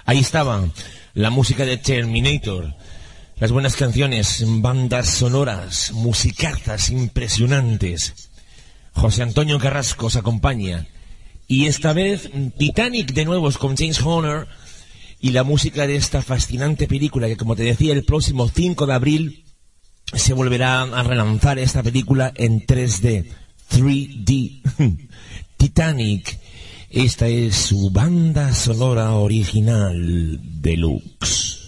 Ahí estaba la música de Terminator, las buenas canciones, bandas sonoras, musicazas impresionantes. José Antonio Carrasco os acompaña. Y esta vez Titanic de nuevo con James Horner y la música de esta fascinante película que, como te decía, el próximo 5 de abril se volverá a relanzar esta película en 3D. Titanic. Esta es su banda sonora original deluxe.